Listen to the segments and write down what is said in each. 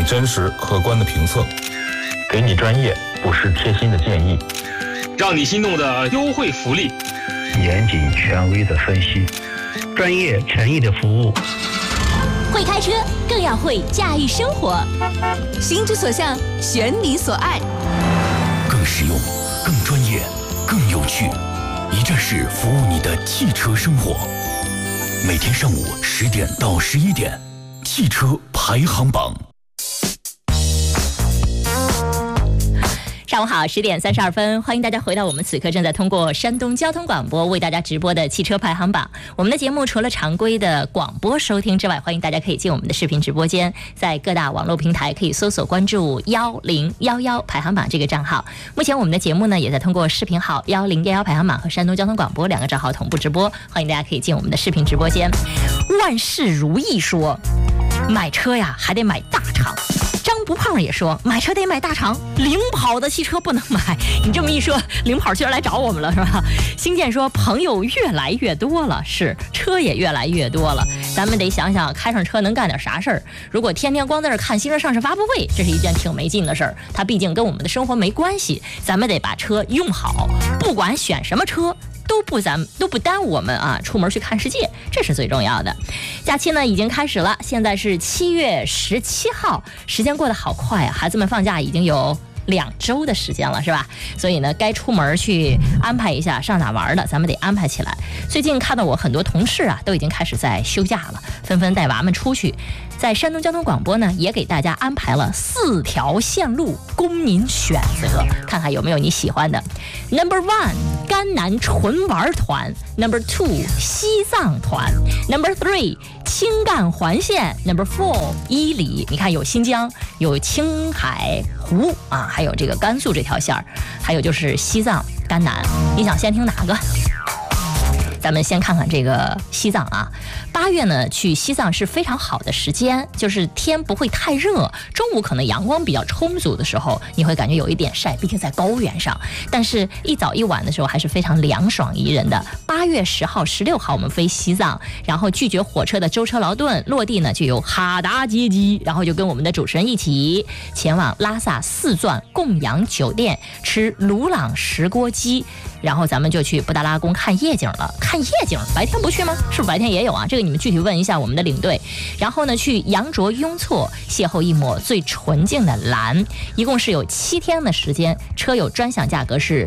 真实客观的评测， 给你专业不失贴心的建议， 让你心动的优惠福利， 严谨权威的分析，专业诚意的服务。 会开车更要会驾驭生活， 心之所向，选你所爱， 更实用、更专业、更有趣，一站式服务你的汽车生活。每天上午10点到11点，汽车排行榜。 上午好，10点32分，欢迎大家回到我们此刻正在通过山东交通广播为大家直播的汽车排行榜。我们的节目除了常规的广播收听之外，欢迎大家可以进我们的视频直播间，在各大网络平台可以搜索关注1011排行榜这个账号。目前我们的节目呢也在通过视频号1011排行榜和山东交通广播2个账号同步直播，欢迎大家可以进我们的视频直播间。万事如意说，买车呀还得买大厂。张不胖也说，买车得买大厂，零跑的汽车不能买。你这么一说，零跑居然来找我们了，是吧？星舰说，朋友越来越多了，是车也越来越多了，咱们得想想开上车能干点啥事儿。如果天天光在这看新车上市发布会，这是一件挺没劲的事儿，它毕竟跟我们的生活没关系。咱们得把车用好，不管选什么车都不耽误我们啊，出门去看世界，这是最重要的。假期呢已经开始了，现在是7月17号，时间过得好快啊！孩子们放假已经有2周的时间了，是吧？所以呢，该出门去安排一下上哪玩的，咱们得安排起来。最近看到我很多同事啊，都已经开始在休假了，纷纷带娃们出去。在山东交通广播呢，也给大家安排了4条线路供您选择，看看有没有你喜欢的。Number 1， 甘南纯玩团 ；Number 2， 西藏团 ；Number 3， 青赣环线 ；Number 4， 伊犁。你看有新疆，有青海湖啊，还有这个甘肃这条线儿，还有就是西藏、甘南。你想先听哪个？咱们先看看这个西藏啊，8月呢去西藏是非常好的时间，就是天不会太热，中午可能阳光比较充足的时候，你会感觉有一点晒，毕竟在高原上，但是一早一晚的时候还是非常凉爽宜人的。8月10号、16号我们飞西藏，然后拒绝火车的舟车劳顿，落地呢就有哈达接机，然后就跟我们的主持人一起前往拉萨4钻供养酒店吃鲁朗石锅鸡，然后咱们就去布达拉宫看夜景了。看夜景白天不去吗？是不是白天也有啊？这个你们具体问一下我们的领队。然后呢去羊卓雍措邂逅一抹最纯净的蓝，一共是有7天的时间，车友专享价格是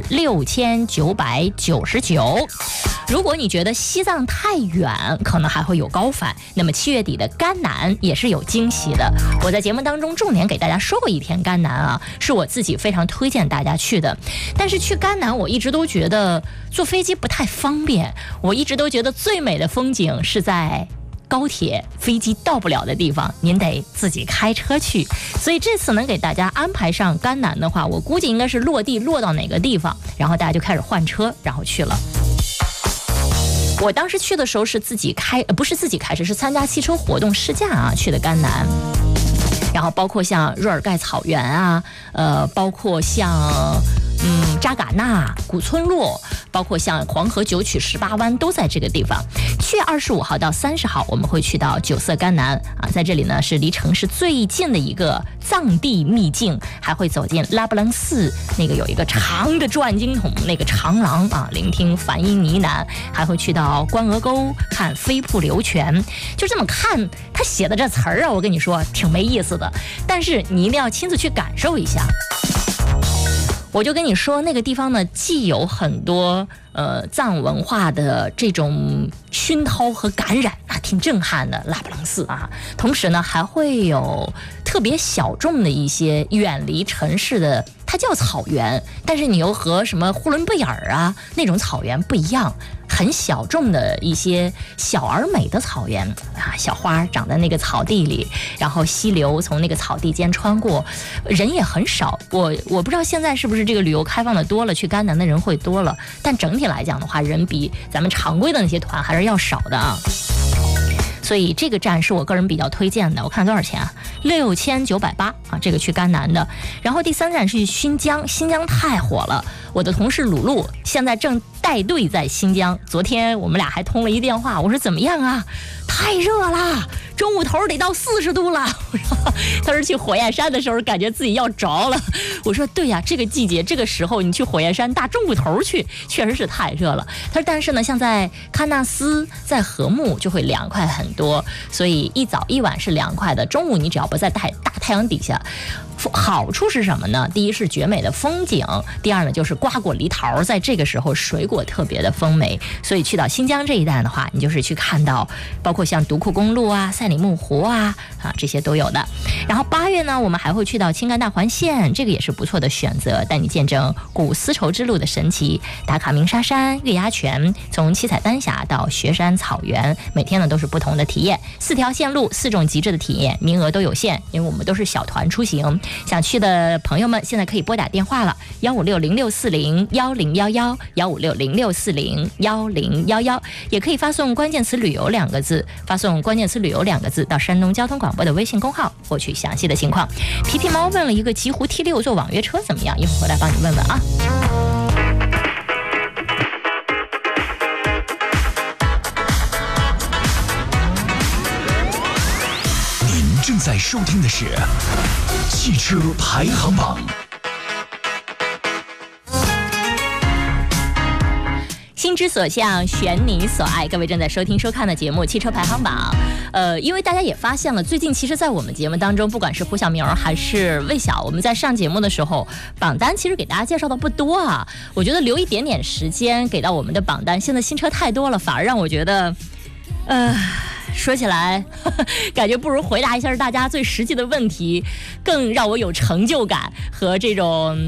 6999。如果你觉得西藏太远，可能还会有高反，那么7月底的甘南也是有惊喜的。我在节目当中重点给大家说过一天甘南啊，是我自己非常推荐大家去的。但是去甘南我一直都觉得坐飞机不太方便，我一直都觉得最美的风景是在高铁飞机到不了的地方，您得自己开车去。所以这次能给大家安排上甘南的话，我估计应该是落地落到哪个地方，然后大家就开始换车，然后去了。我当时去的时候是自己开，不是自己开车，是参加汽车活动试驾啊去的甘南。然后包括像若尔盖草原啊，包括像扎尕那、古村落，包括像黄河九曲18湾都在这个地方。7月25号到30号我们会去到九色甘南啊，在这里呢是离城市最近的一个藏地秘境，还会走进拉卜楞寺，那个有一个长的转经筒，那个长廊啊，聆听梵音呢喃，还会去到关鹅沟看飞瀑流泉。就这么看他写的这词儿啊，我跟你说挺没意思的，但是你一定要亲自去感受一下。我就跟你说，那个地方呢，既有很多藏文化的这种熏陶和感染啊，挺震撼的拉卜楞寺啊。同时呢，还会有特别小众的一些远离城市的，它叫草原，但是你又和什么呼伦贝尔啊那种草原不一样。很小众的一些小而美的草原啊，小花长在那个草地里，然后溪流从那个草地间穿过，人也很少。我不知道现在是不是这个旅游开放的多了，去甘南的人会多了，但整体来讲的话，人比咱们常规的那些团还是要少的啊。所以这个站是我个人比较推荐的，我看多少钱啊？6980啊，这个去甘南的。然后第3站是新疆，新疆太火了，我的同事鲁鲁现在正带队在新疆，昨天我们俩还通了一电话，我说怎么样啊？太热啦， 中午头得到40度了。我说他说去火焰山的时候感觉自己要着了。我说对呀，这个季节这个时候你去火焰山大中午头去确实是太热了。他说但是呢，像在喀纳斯在禾木就会凉快很多，所以一早一晚是凉快的，中午你只要不在大太阳底下。好处是什么呢？第一是绝美的风景，第二呢就是瓜果梨桃，在这个时候水果特别的丰美，所以去到新疆这一带的话，你就是去看到包括像独库公路啊、赛里木湖啊这些都有的。然后8月呢，我们还会去到青甘大环线，这个也是不错的选择，带你见证古丝绸之路的神奇，打卡鸣沙山、月牙泉，从七彩丹霞到雪山草原，每天呢都是不同的体验，4条线路，4种极致的体验，名额都有限，因为我们都是小团出行。想去的朋友们现在可以拨打电话了，15606401011，15606401011，也可以发送关键词旅游2个字，发送关键词旅游2个字到山东交通广播的微信公号获取详细的情况。皮皮猫问了一个极狐 T6 坐网约车怎么样，一会儿回来帮你问问啊。 您正在收听的是汽车排行榜。 心之所向，选你所爱。各位正在收听收看的节目《汽车排行榜》。因为大家也发现了，最近其实在我们节目当中，不管是胡小明还是魏晓，我们在上节目的时候，榜单其实给大家介绍的不多啊。我觉得留一点点时间给到我们的榜单，现在新车太多了，反而让我觉得，说起来感觉不如回答一下大家最实际的问题更让我有成就感和这种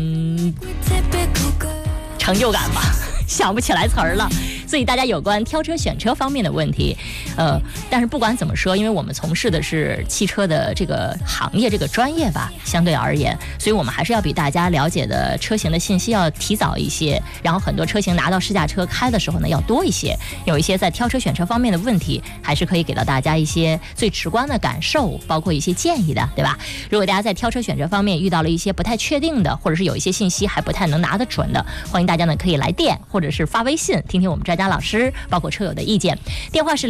成就感吧，想不起来词儿了。所以大家有关挑车选车方面的问题，但是不管怎么说，因为我们从事的是汽车的这个行业这个专业吧，相对而言，所以我们还是要比大家了解的车型的信息要提早一些，然后很多车型拿到试驾车开的时候呢要多一些，有一些在挑车选车方面的问题还是可以给到大家一些最直观的感受，包括一些建议的，对吧？如果大家在挑车选车方面遇到了一些不太确定的，或者是有一些信息还不太能拿得准的，欢迎大家呢可以来电或者是发微信听听我们专家老师包括车友的意见。电话是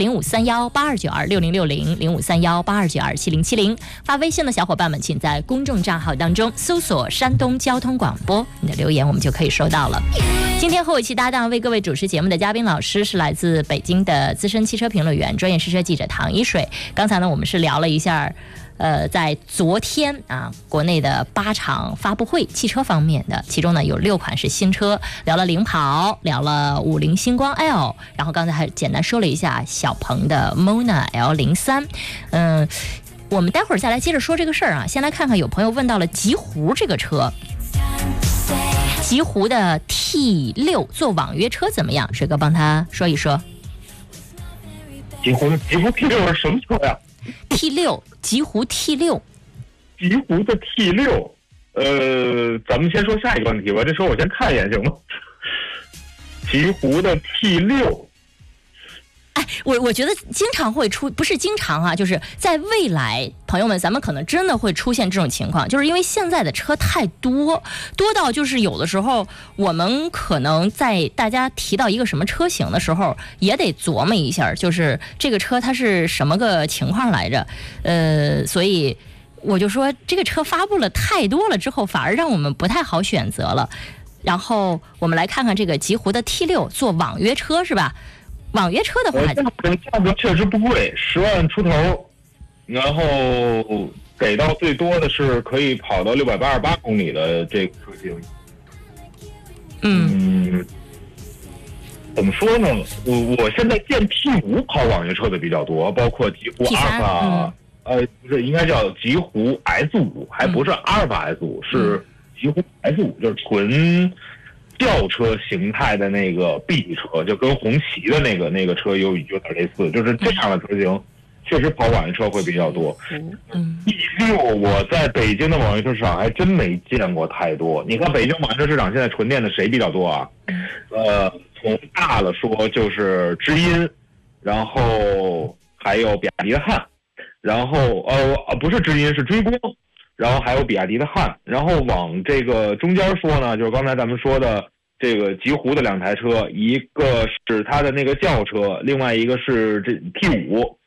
053182926060，053182927070。发微信的小伙伴们请在公众账号当中搜索山东交通广播，你的留言我们就可以收到了。今天和我一起搭档为各位主持节目的嘉宾老师是来自北京的资深汽车评论员、专业试车记者唐一水。刚才呢我们是聊了一下在昨天国内的8场发布会汽车方面的，其中呢有6款是新车，聊了领跑，聊了50星光 L， 然后刚才还简单说了一下小鹏的 Mona L03。我们待会儿再来接着说这个事儿啊。先来看看有朋友问到了极狐这个车，极狐的 T6 做网约车怎么样？水哥帮他说一说。 极狐 T6 是什么车呀 ？T6， 极狐 T6， 极狐的 T6，咱们先说下一个问题吧。这车我先看一眼行吗？极狐的 T6， 我觉得经常会出，不是经常啊，就是在未来，朋友们，咱们可能真的会出现这种情况，就是因为现在的车太多到就是有的时候我们可能在大家提到一个什么车型的时候，也得琢磨一下，就是这个车它是什么个情况来着，所以我就说这个车发布了太多了之后，反而让我们不太好选择了。然后我们来看看这个极狐的 T6 做网约车是吧？网约车的话， 价格确实不贵，10万出头，然后给到最多的是可以跑到688公里的这个车型。怎么说呢？我现在见 T5 跑网约车的比较多，包括极狐阿尔法，不是，应该叫极狐 S5，还不是阿尔法 S5，是极狐 S5，就是纯轿车形态的那个 B 车，就跟红旗的那个车有点类似，就是这样的车型，确实跑网约车会比较多。E6我在北京的网约车市场还真没见过太多。你看北京网约车市场现在纯电的谁比较多啊？从大了说就是知音，然后还有比亚迪的汉，然后不是知音是追光。然后还有比亚迪的汉，然后往这个中间说呢，就是刚才咱们说的这个极狐的2台车，一个是它的那个轿车，另外一个是这 T5，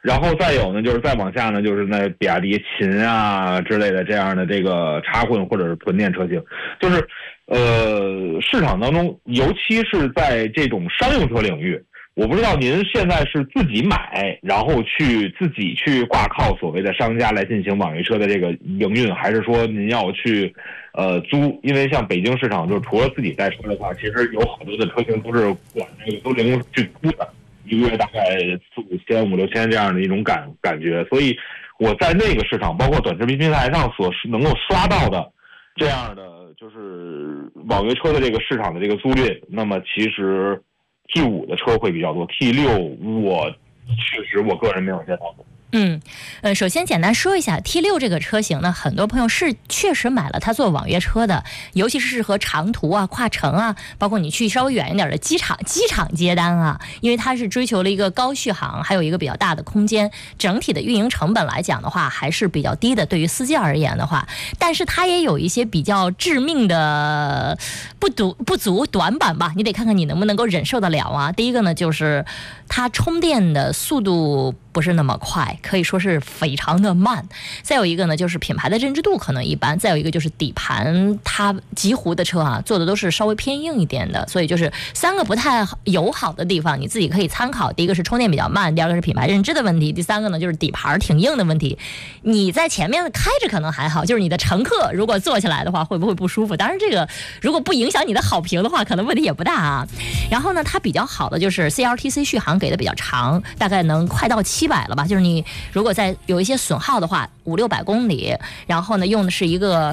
然后再有呢，就是再往下呢，就是那比亚迪秦啊之类的这样的这个插混或者是纯电车型，就是市场当中，尤其是在这种商用车领域，我不知道您现在是自己买，然后自己去挂靠所谓的商家来进行网约车的这个营运，还是说您要去租？因为像北京市场，就是除了自己带车的话，其实有好多的车型都是管这个租赁公司去租的。一个月大概4、5千、5、6千这样的一种感觉，所以我在那个市场，包括短视频平台上所能够刷到的这样的就是网约车的这个市场的这个租赁，那么其实 T5 的车会比较多 ，T6 我确实我个人没有见到过。 首先简单说一下 T6 这个车型呢，很多朋友是确实买了它做网约车的，尤其是适合长途啊、跨城啊，包括你去稍微远一点的机场接单啊，因为它是追求了一个高续航，还有一个比较大的空间，整体的运营成本来讲的话还是比较低的，对于司机而言的话，但是它也有一些比较致命的不足短板吧，你得看看你能不能够忍受得了啊。第一个呢，就是它充电的速度不是那么快，可以说是非常的慢。再有一个呢，就是品牌的认知度可能一般。再有一个就是底盘，它极狐的车啊，做的都是稍微偏硬一点的，所以就是3个不太友好的地方，你自己可以参考。第一个是充电比较慢，第二个是品牌认知的问题，第3个呢就是底盘挺硬的问题。你在前面开着可能还好，就是你的乘客如果坐起来的话，会不会不舒服？当然这个如果不影响你的好评的话，可能问题也不大啊。然后呢，它比较好的就是 CLTC 续航给的比较长，大概能快到700了吧，就是你如果在有一些损耗的话，5、600公里，然后呢用的是一个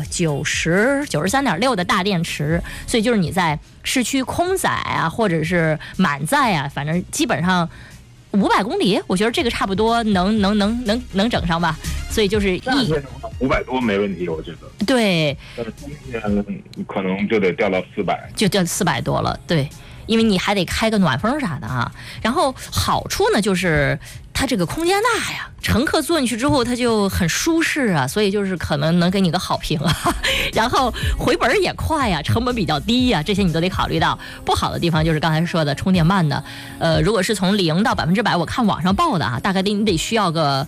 93.6的大电池，所以就是你在市区空载啊，或者是满载啊，反正基本上500公里，我觉得这个差不多能整上吧。所以就是 500多没问题，我觉得。 对。 但是冬天可能就得掉到400， 就掉400多了，对。因为你还得开个暖风啥的啊。然后好处呢就是它这个空间大呀，乘客坐进去之后它就很舒适啊，所以就是可能能给你个好评啊。然后回本也快呀，成本比较低呀，这些你都得考虑到。不好的地方就是刚才说的充电慢的，如果是从0到100%，我看网上报的啊，大概你得需要个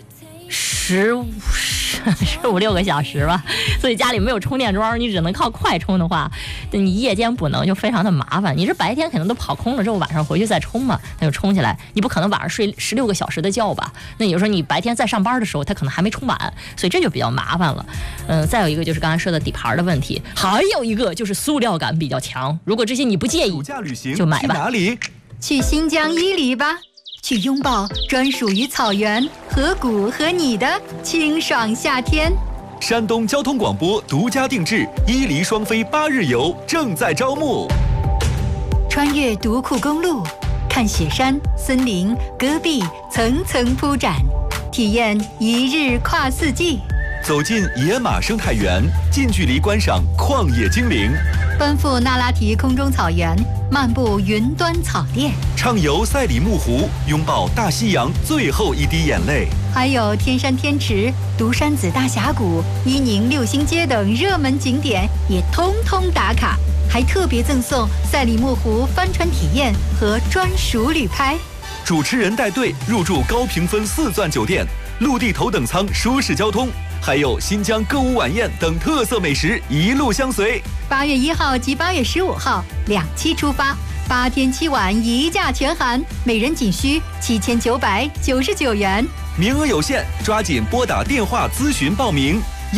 15、16个小时吧，所以家里没有充电桩，你只能靠快充的话，你夜间补能就非常的麻烦。你是白天可能都跑空了之后，晚上回去再充嘛，它就充起来。你不可能晚上睡16个小时的觉吧？那也就是说你白天在上班的时候，它可能还没充满，所以这就比较麻烦了。再有一个就是刚才说的底盘的问题，还有一个就是塑料感比较强。如果这些你不介意，就买吧。 去哪里？ 去新疆伊犁吧。去拥抱专属于草原、河谷和你的清爽夏天。 山东交通广播独家定制伊犁双飞8日游正在招募。 穿越独库公路，看雪山、森林、戈壁层层铺展，体验1日跨4季。 走进野马生态园，近距离观赏旷野精灵。 奔赴那拉提空中草原，漫步云端草甸。 畅游赛里木湖，拥抱大西洋最后一滴眼泪。 还有天山天池、独山子大峡谷、伊宁6星街等热门景点也通通打卡，还特别赠送赛里木湖帆船体验和专属旅拍。 主持人带队入住高评分4钻酒店，陆地头等舱舒适交通，还有新疆歌舞晚宴等特色美食一路相随。 8月1号及8月15号2期出发，8天7晚1价全含，每人仅需7999元。 名额有限，抓紧拨打电话咨询报名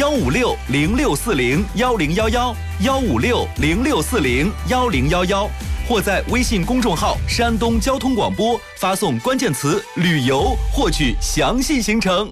：156-0640-1011，156-0640-1011，或在微信公众号山东交通广播发送关键词旅游获取详细行程。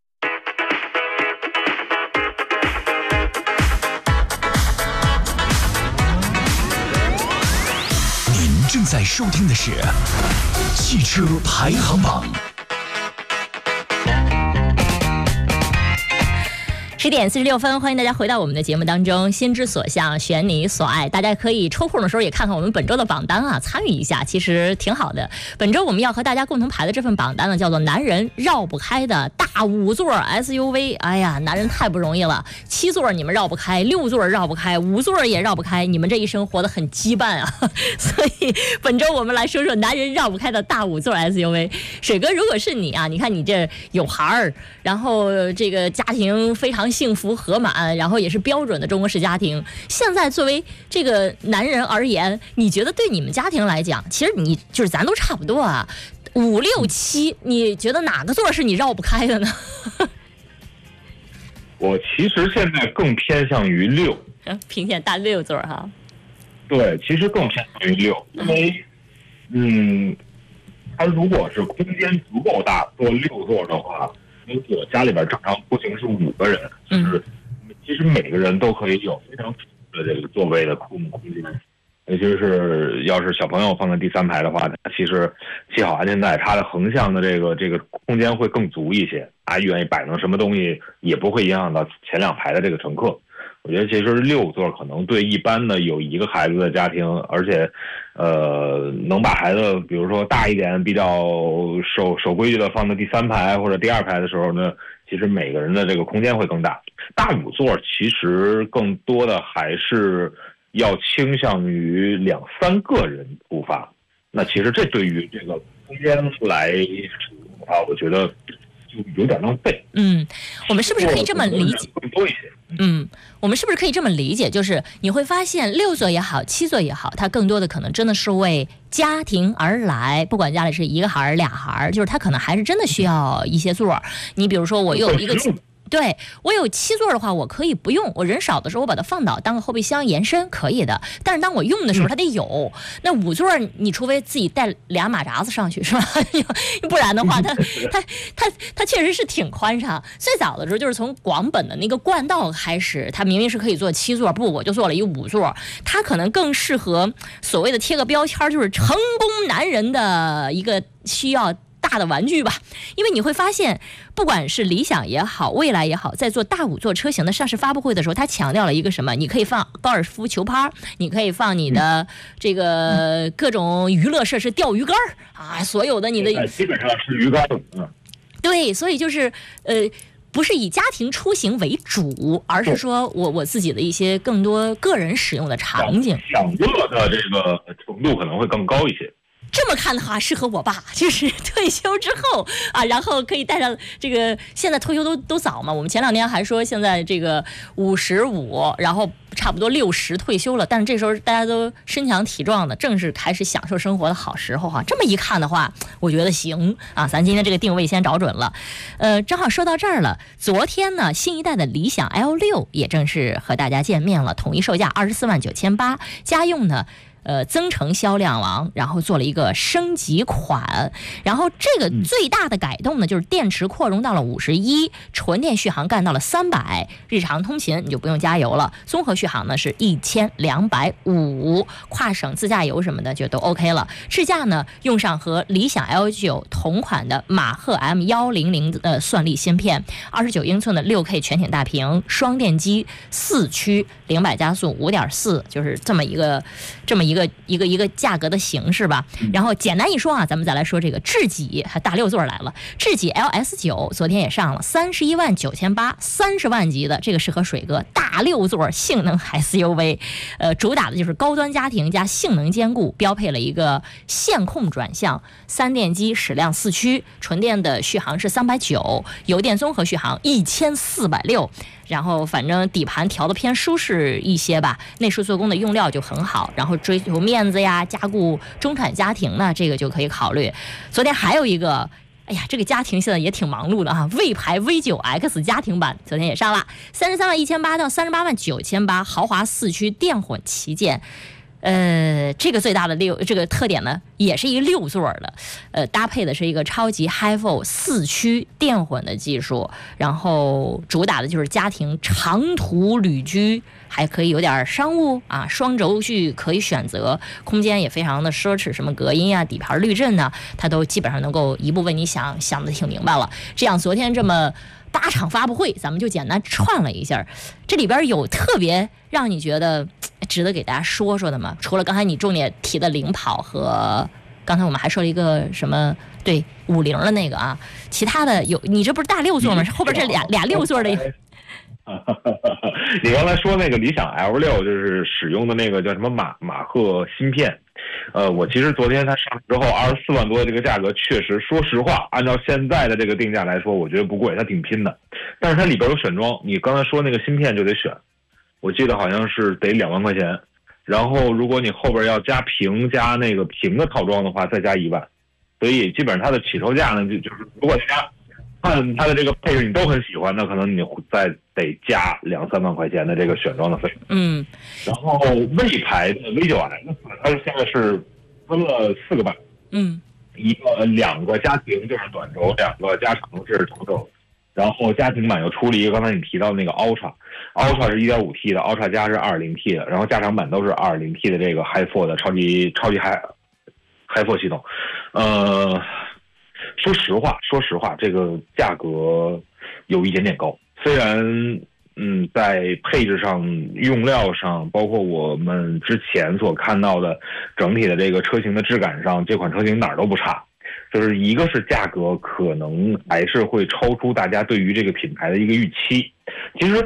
您正在收听的是汽车排行榜。 10点46分，欢迎大家回到我们的节目当中。心之所向，选你所爱。大家可以抽空的时候也看看我们本周的榜单啊，参与一下，其实挺好的。本周我们要和大家共同排的这份榜单呢，叫做男人绕不开的大5座 SUV。哎呀，男人太不容易了，7座你们绕不开，6座绕不开，5座也绕不开，你们这一生活得很羁绊啊。所以本周我们来说说男人绕不开的大5座 SUV。水哥，如果是你啊，你看你这有孩儿，然后这个家庭非常幸福和满，然后也是标准的中国式家庭。现在作为这个男人而言，你觉得对你们家庭来讲，其实你就是咱都差不多啊，5、6、7，你觉得哪个座是你绕不开的呢？ 我其实现在更偏向于6， 偏向大6座哈。 对，其实更偏向于6，因为它如果是空间足够大，做6座的话，如果家里边正常出行是5个人，就是其实每个人都可以有非常足的这个座位的空间。尤其是要是小朋友放在第3排的话，它其实系好安全带，它的横向的这个空间会更足一些，愿意摆弄什么东西也不会影响到前2排的这个乘客。我觉得其实6座可能对一般的有1个孩子的家庭，而且能把孩子比如说大一点比较守规矩的放在第3排或者第2排的时候呢，其实每个人的这个空间会更大。大5座其实更多的还是要倾向于2、3个人出发，那其实这对于这个空间来使用的话，我觉得就有点浪费。 我们是不是可以这么理解？ 更多一些。 我们是不是可以这么理解，就是你会发现6座也好，7座也好，它更多的可能真的是为家庭而来，不管家里是1个孩儿、2孩儿，就是它可能还是真的需要一些座。你比如说我有一个。对，我有7座的话，我可以不用，我人少的时候我把它放倒当个后备箱延伸可以的，但是当我用的时候它得有。那5座你除非自己带2马扎子上去是吧？不然的话它确实是挺宽敞。最早的时候就是从广本的那个冠道开始，它明明是可以做7座，不，我就做了一5座，它可能更适合所谓的贴个标签，就是成功男人的一个需要大的玩具吧。因为你会发现不管是理想也好，蔚来也好，在做大5座车型的上市发布会的时候，它强调了一个什么？你可以放高尔夫球拍，你可以放你的这个各种娱乐设施，钓鱼竿啊，所有的你的基本上是鱼竿。 对，所以就是不是以家庭出行为主，而是说我自己的一些更多个人使用的场景， 享乐的这个程度可能会更高一些。 这么看的话，适合我爸，就是退休之后啊，然后可以带上这个。现在退休都早嘛，我们前2年还说现在这个55，然后差不多60退休了，但是这时候大家都身强体壮的，正是开始享受生活的好时候哈。这么一看的话，我觉得行啊，咱今天这个定位先找准了。正好说到这儿了，昨天呢，新一代的理想 L6也正式和大家见面了，统一售价249800，家用呢。增程销量王，然后做了一个升级款，然后这个最大的改动呢，就是电池扩容到了51，纯电续航干到了300，日常通勤你就不用加油了，综合续航呢是1250，跨省自驾游什么的就都 OK 了。智驾呢用上和理想 L9 同款的马赫 M100算力芯片，29英寸的6K 全景大屏，双电机4驱，0-100加速5.4，就是这么一个价格的形式吧。然后简单一说啊，咱们再来说这个智己，大6座来了。智己 LS9 昨天也上了，319800，30万级的，这个适合水哥，大6座性能 SUV，主打的就是高端家庭加性能兼顾，标配了一个线控转向，3电机矢量4驱，纯电的续航是390，油电综合续航1460。然后反正底盘调的偏舒适一些吧，内饰做工的用料就很好，然后追求面子呀，加固中产家庭呢，这个就可以考虑。昨天还有一个，哎呀，这个家庭现在也挺忙碌的哈，魏牌 V9X 家庭版昨天也上了，331800到389800，豪华4驱电混旗舰。这个最大的这个特点呢，也是一个6座的，搭配的是一个超级 HiFi 4驱电混的技术，然后主打的就是家庭长途旅居，还可以有点商务啊，双轴距可以选择，空间也非常的奢侈，什么隔音啊、底盘滤震呢，它都基本上能够一步为你想的挺明白了。这样昨天这么 8场发布会，咱们就简单串了一下，这里边有特别让你觉得值得给大家说说的吗？除了刚才你重点提的领跑和刚才我们还说了一个什么，对50的那个啊，其他的有，你这不是大6座吗？后边这俩6座的。 你刚才说那个理想 L6 就是使用的那个叫什么马赫芯片，我其实昨天它上市之后24万多的这个价格，确实说实话，按照现在的这个定价来说，我觉得不贵，它挺拼的。但是它里边有选装，你刚才说那个芯片就得选，我记得好像是得2万块钱。然后如果你后边要加屏加那个屏的套装的话，再加1万。所以基本上它的起售价呢，就是如果大家看它的这个配置你都很喜欢，那可能你再得加2-3万块钱的这个选装的费用。然后魏牌的 V9X 它现在是分了4个版，2个家庭就是短轴，2个加长是长轴。然后家庭版又出了一个刚才你提到的那个 Ultra 是 1.5T 的， Ultra 加是 2.0T 的，然后加长版都是 2.0T 的这个 Hi4 的超级 Hi4 系统。说实话，这个价格有一点点高。虽然在配置上、用料上，包括我们之前所看到的整体的这个车型的质感上，这款车型哪儿都不差。就是一个是价格可能还是会超出大家对于这个品牌的一个预期。其实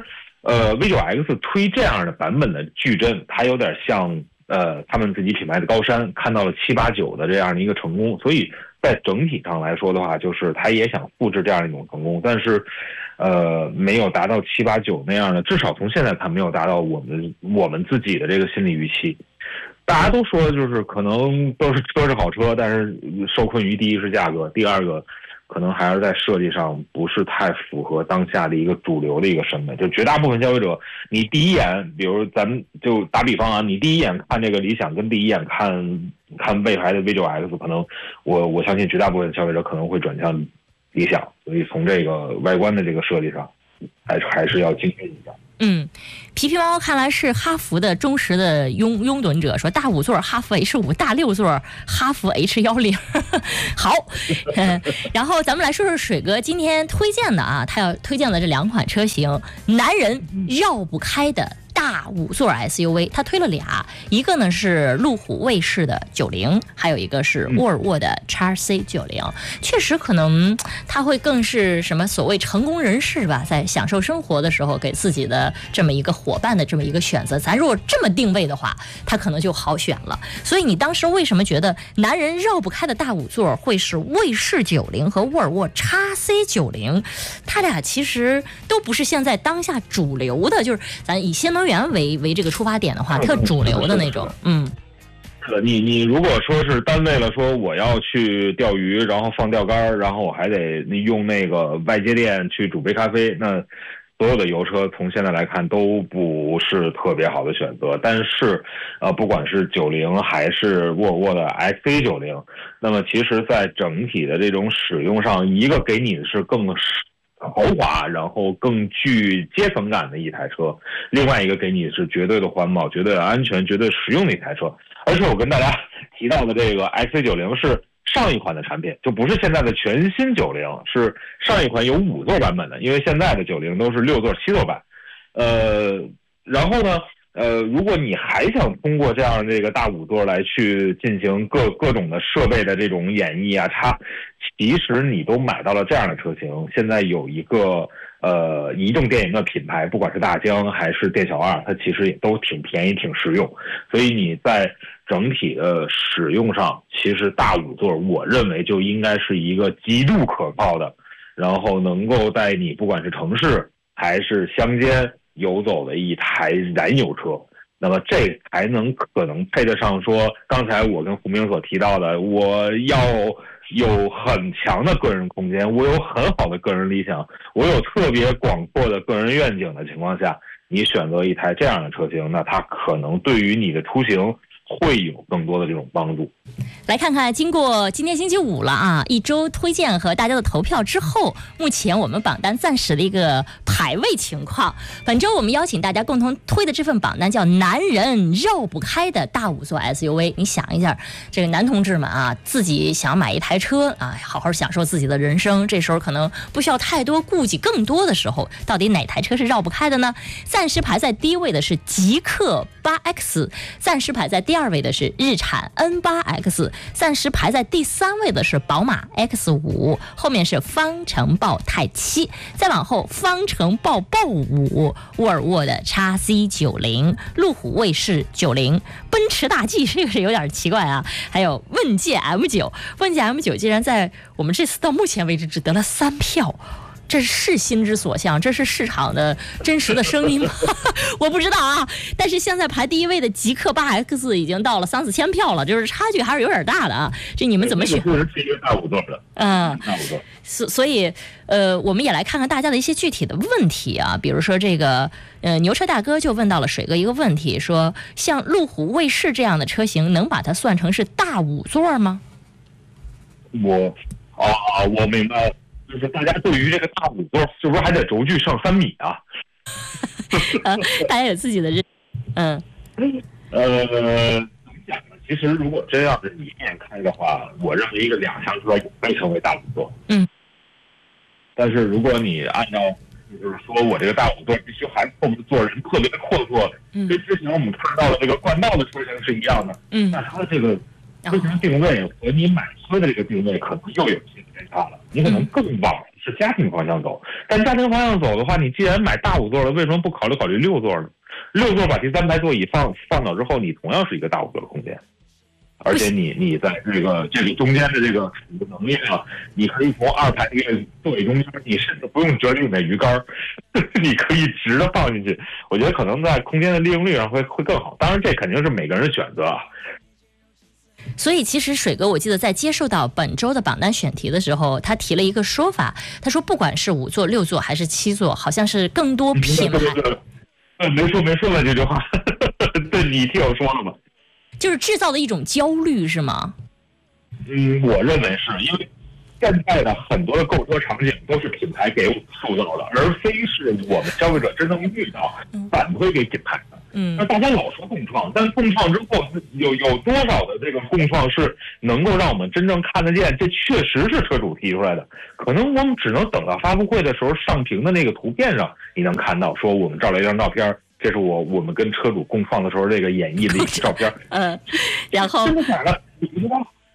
V9X 推这样的版本的矩阵，它有点像他们自己品牌的高山看到了789的这样的一个成功，所以在整体上来说的话，就是他也想复制这样一种成功，但是没有达到789那样的，至少从现在看没有达到我们自己的这个心理预期。大家都说就是可能都是车是好车，但是受困于第一是价格，第二个可能还是在设计上不是太符合当下的一个主流的一个审美。就绝大部分消费者，你第一眼，比如咱们就打比方啊，你第一眼看这个理想跟第一眼看魏牌的 V9X， 可能我相信绝大部分消费者可能会转向理想，所以从这个外观的这个设计上，还是要精进一下。 皮皮猫看来是哈弗的忠实的拥趸者，说大5座哈弗 H5， 大6座哈弗 H10。好，然后咱们来说说水哥今天推荐的啊，他要推荐的这2款车型，男人绕不开的大5座 SUV， 他推了俩，一个呢是路虎卫士的90，还有一个是沃尔沃的 XC90。确实可能他会更是什么所谓成功人士吧，在享受生活的时候给自己的这么一个伙伴的这么一个选择，咱如果这么定位的话，他可能就好选了。所以你当时为什么觉得男人绕不开的大5座会是卫士90和沃尔沃 XC90？ 他俩其实都不是现在当下主流的，就是咱以新能源为这个出发点的话，特主流的那种。 你如果说是单为了说我要去钓鱼，然后放钓竿，然后我还得用那个外接电去煮杯咖啡，那所有的油车从现在来看都不是特别好的选择。但是不管是90还是沃尔沃的 XC90， 那么其实在整体的这种使用上，一个给你的是更豪华，然后更具阶层感的一台车，另外一个给你是绝对的环保、绝对的安全、绝对实用的一台车。而且我跟大家提到的这个 XC90 是上一款的产品，就不是现在的全新90，是上一款有5座版本的，因为现在的90都是6座、7座版。然后呢，如果你还想通过这样的这个大5座来去进行各种的设备的这种演绎啊，其实你都买到了这样的车型。现在有一个移动电源的品牌，不管是大疆还是店小二，它其实也都挺便宜、挺实用。所以你在整体的使用上，其实大5座我认为就应该是一个极度可靠的，然后能够在你不管是城市还是乡间游走的一台燃油车。那么这才可能配得上说刚才我跟胡明所提到的，我要有很强的个人空间，我有很好的个人理想，我有特别广阔的个人愿景的情况下，你选择一台这样的车型，那它可能对于你的出行会有更多的这种帮助。 来看看，经过今天星期五了啊，一周推荐和大家的投票之后，目前我们榜单暂时的一个排位情况。本周我们邀请大家共同推的这份榜单叫男人绕不开的大5座 SUV。你想一下，这个男同志们啊，自己想买一台车啊，好好享受自己的人生，这时候可能不需要太多顾忌，更多的时候，到底哪台车是绕不开的呢？暂时排在第一位的是极氪 8X， 暂时排在第二位的是日产 N8X， 暂时排在第三位的是宝马 X5， 后面是方程豹泰7，再往后方程豹豹5，沃尔沃的 XC90， 路虎卫士90，奔驰大 G 这个是有点奇怪啊，还有问界 M9， 问界 M9 竟然在我们这次到目前为止只得了3票。这是心之所向，这是市场的真实的声音吗？我不知道啊。但是现在排第一位的极氪 8X 已经到了3、4千票了，就是差距还是有点大的啊。这你们怎么选？ 这是一个大5座的，大5座。 所以我们也来看看大家的一些具体的问题啊，比如说这个牛车大哥就问到了水哥一个问题，说像路虎卫士这样的车型，能把它算成是大5座吗？ 我明白了。就是大家对于这个大5座是不是还得轴距上3米啊？ 大家有自己的认， 怎么讲呢？其实如果真要是一面开的话，我认为一个2厢车也可以成为大5座。但是如果你按照就是说我这个大5座必须还后面坐人特别的阔绰，跟之前我们看到的这个冠道的车型是一样的，那它的这个车型定位和你买车的这个定位可能又有些偏差了。你可能更往是家庭方向走，但家庭方向走的话，你既然买大5座了，为什么不考虑6座呢？6座把第3排座椅放倒之后，你同样是一个大5座的空间，而且你在这个中间的这个储物能力上，你可以从2排这个座椅中间，你甚至不用折里面鱼竿，你可以直的放进去。我觉得可能在空间的利用率上会更好。当然，这肯定是每个人的选择啊。 所以其实水哥我记得在接受到本周的榜单选题的时候，他提了一个说法，他说不管是5座、6座还是7座，好像是更多品牌。 没说了这句话，对，你听我说了吗？ 就是制造的一种焦虑是吗？ 我认为是因为现在的很多的购车场景都是品牌给我们塑造的，而非是我们消费者真正遇到反馈给品牌的。那大家老说共创，但共创之后有多少的这个共创是能够让我们真正看得见？这确实是车主提出来的，可能我们只能等到发布会的时候上屏的那个图片上，你能看到说我们照了一张照片，这是我们跟车主共创的时候这个演绎的一个照片。 然后真的假的？你不知道？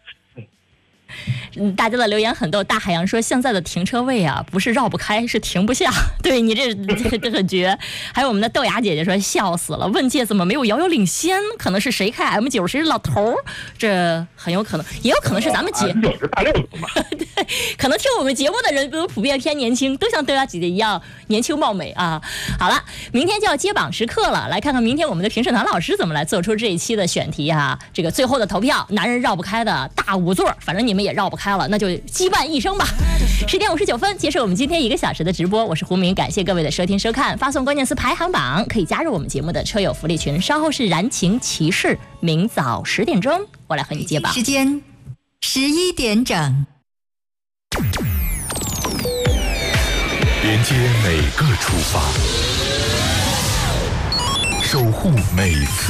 大家的留言很逗，大海洋说现在的停车位啊，不是绕不开，是停不下。对你这很绝。还有我们的豆芽姐姐说笑死了，问界怎么没有遥遥领先？可能是谁开 M9 谁是老头，这很有可能，也有可能是咱们节目是大6嘛。 对，可能听我们节目的人都普遍偏年轻，都像豆芽姐姐一样年轻貌美啊。好了，明天就要接榜时刻了，来看看明天我们的评审团老师怎么来做出这一期的选题啊。这个最后的投票，男人绕不开的大5座，反正你们也绕不开了，那就羁绊一生吧。10点59分，结束我们今天1个小时的直播，我是胡明，感谢各位的收听收看。发送关键词排行榜可以加入我们节目的车友福利群，稍后是燃情骑士，明早10点钟我来和你接榜。 时间11点整， 连接每个出发，守护每次